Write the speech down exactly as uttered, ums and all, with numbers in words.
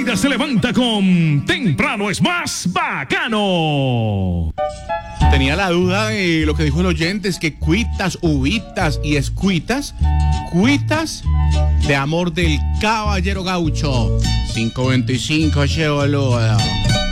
vida se levanta con Temprano es más bacano. Tenía la duda de lo que dijo el oyente, es que cuitas, uvitas y escuitas, cuitas de amor del caballero gaucho. cinco veinticinco, che boludo.